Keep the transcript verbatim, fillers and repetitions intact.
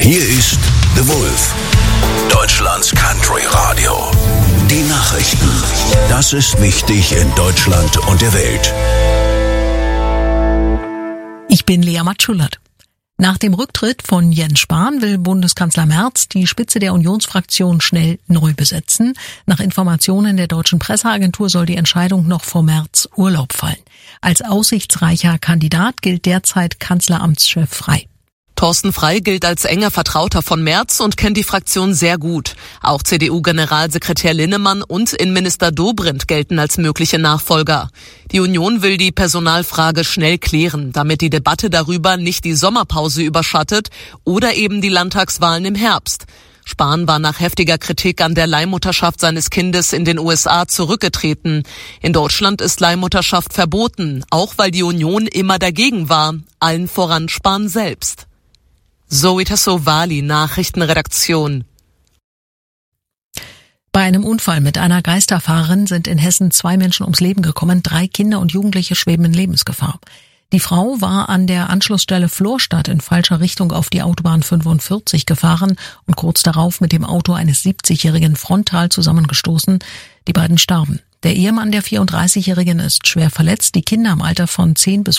Hier ist The Wolf, Deutschlands Country Radio. Die Nachrichten. Das ist wichtig in Deutschland und der Welt. Ich bin Lea Matschulert. Nach dem Rücktritt von Jens Spahn will Bundeskanzler Merz die Spitze der Unionsfraktion schnell neu besetzen. Nach Informationen der deutschen Presseagentur soll die Entscheidung noch vor Merz Urlaub fallen. Als aussichtsreicher Kandidat gilt derzeit Kanzleramtschef Frey. Thorsten Frey gilt als enger Vertrauter von Merz und kennt die Fraktion sehr gut. Auch C D U-Generalsekretär Linnemann und Innenminister Dobrindt gelten als mögliche Nachfolger. Die Union will die Personalfrage schnell klären, damit die Debatte darüber nicht die Sommerpause überschattet oder eben die Landtagswahlen im Herbst. Spahn war nach heftiger Kritik an der Leihmutterschaft seines Kindes in den U S A zurückgetreten. In Deutschland ist Leihmutterschaft verboten, auch weil die Union immer dagegen war, allen voran Spahn selbst. Zoe Tassovali, Nachrichtenredaktion. Bei einem Unfall mit einer Geisterfahrerin sind in Hessen zwei Menschen ums Leben gekommen. Drei Kinder und Jugendliche schweben in Lebensgefahr. Die Frau war an der Anschlussstelle Florstadt in falscher Richtung auf die Autobahn fünfundvierzig gefahren und kurz darauf mit dem Auto eines siebzigjährigen frontal zusammengestoßen. Die beiden starben. Der Ehemann der vierunddreißigjährigen ist schwer verletzt. Die Kinder im Alter von zehn bis